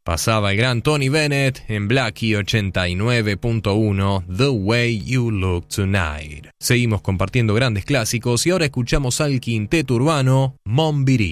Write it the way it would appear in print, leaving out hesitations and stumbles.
Pasaba el gran Tony Bennett en Blackie 89.1, The Way You Look Tonight. Seguimos compartiendo grandes clásicos y ahora escuchamos al quinteto urbano Monbirí.